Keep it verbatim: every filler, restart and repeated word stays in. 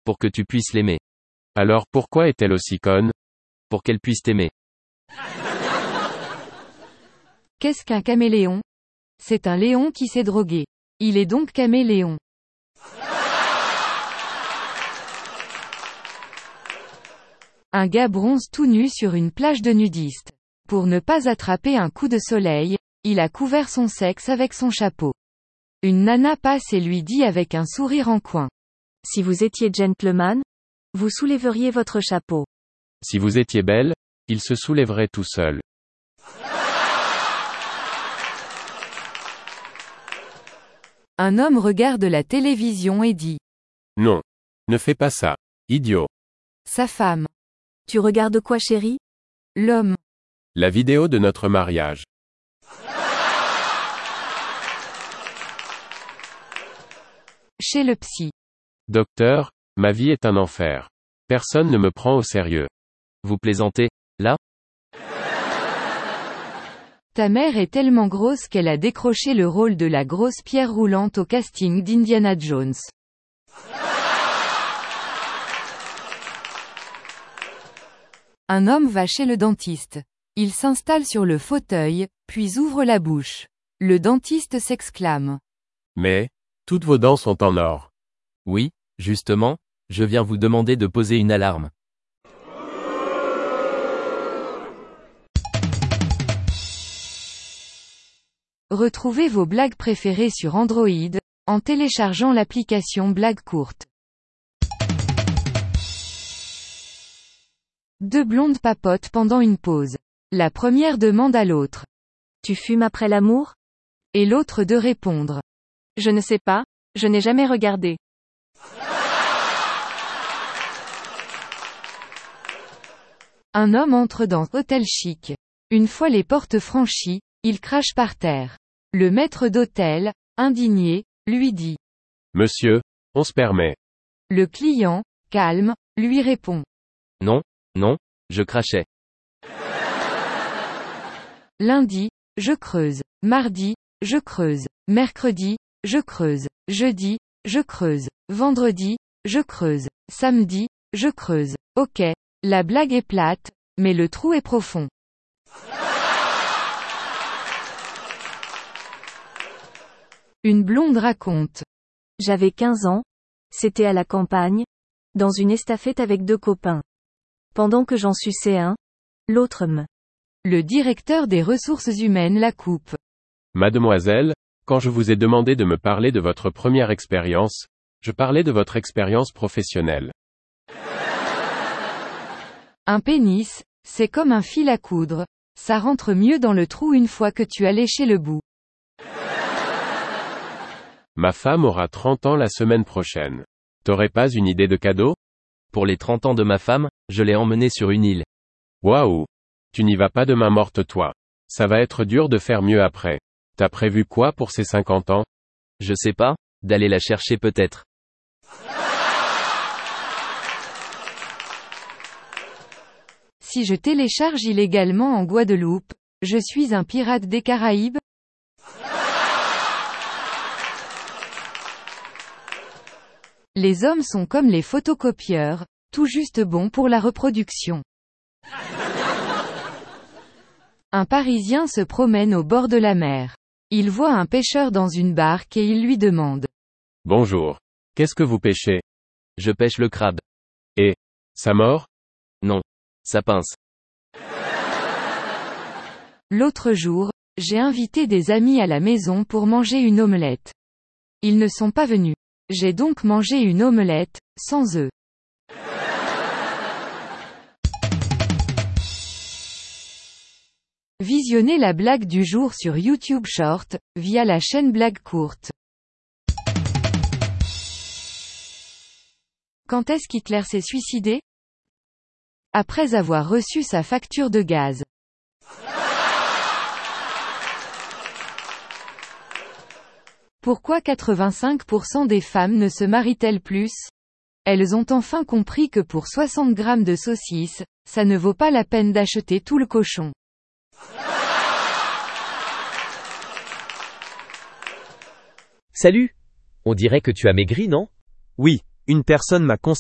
Pour que tu puisses l'aimer. Alors pourquoi est-elle aussi conne? Pour qu'elle puisse t'aimer. Qu'est-ce qu'un caméléon? C'est un léon qui s'est drogué. Il est donc caméléon. Un gars bronze tout nu sur une plage de nudistes. Pour ne pas attraper un coup de soleil, il a couvert son sexe avec son chapeau. Une nana passe et lui dit avec un sourire en coin. Si vous étiez gentleman, vous soulèveriez votre chapeau. Si vous étiez belle, il se soulèverait tout seul. Un homme regarde la télévision et dit. Non. Ne fais pas ça. Idiot. Sa femme. Tu regardes quoi, chérie? L'homme. La vidéo de notre mariage. Chez le psy. Docteur, ma vie est un enfer. Personne ne me prend au sérieux. Vous plaisantez, là? Ta mère est tellement grosse qu'elle a décroché le rôle de la grosse pierre roulante au casting d'Indiana Jones. Un homme va chez le dentiste. Il s'installe sur le fauteuil, puis ouvre la bouche. Le dentiste s'exclame. Mais, toutes vos dents sont en or. Oui, justement, je viens vous demander de poser une alarme. Retrouvez vos blagues préférées sur Android, en téléchargeant l'application Blagues courtes. Deux blondes papotent pendant une pause. La première demande à l'autre. Tu fumes après l'amour? Et l'autre de répondre. Je ne sais pas, je n'ai jamais regardé. Un homme entre dans Hôtel Chic. Une fois les portes franchies, il crache par terre. Le maître d'hôtel, indigné, lui dit. Monsieur, on se permet. Le client, calme, lui répond. Non, non, je crachais. Lundi, je creuse. Mardi, je creuse. Mercredi, je creuse. Jeudi, je creuse. Vendredi, je creuse. Samedi, je creuse. Ok, la blague est plate, mais le trou est profond. Une blonde raconte. J'avais quinze ans. C'était à la campagne. Dans une estafette avec deux copains. Pendant que j'en suçais un, l'autre me. Le directeur des ressources humaines la coupe. Mademoiselle, quand je vous ai demandé de me parler de votre première expérience, je parlais de votre expérience professionnelle. Un pénis, c'est comme un fil à coudre. Ça rentre mieux dans le trou une fois que tu as léché le bout. Ma femme aura trente ans la semaine prochaine. T'aurais pas une idée de cadeau? Pour les trente ans de ma femme, je l'ai emmenée sur une île. Waouh! Tu n'y vas pas de main morte toi. Ça va être dur de faire mieux après. T'as prévu quoi pour ces cinquante ans? Je sais pas, d'aller la chercher peut-être. Si je télécharge illégalement en Guadeloupe, je suis un pirate des Caraïbes? Les hommes sont comme les photocopieurs, tout juste bons pour la reproduction. Un Parisien se promène au bord de la mer. Il voit un pêcheur dans une barque et il lui demande. Bonjour. Qu'est-ce que vous pêchez? Je pêche le crabe. Et, ça mord? Non. Ça pince. L'autre jour, j'ai invité des amis à la maison pour manger une omelette. Ils ne sont pas venus. J'ai donc mangé une omelette, sans œufs. Visionnez la blague du jour sur YouTube Short, via la chaîne Blagues courtes. Quand est-ce qu'Hitler s'est suicidé? Après avoir reçu sa facture de gaz. Pourquoi quatre-vingt-cinq pour cent des femmes ne se marient-elles plus? Elles ont enfin compris que pour soixante grammes de saucisses, ça ne vaut pas la peine d'acheter tout le cochon. Salut! On dirait que tu as maigri, non? Oui, une personne m'a conseillé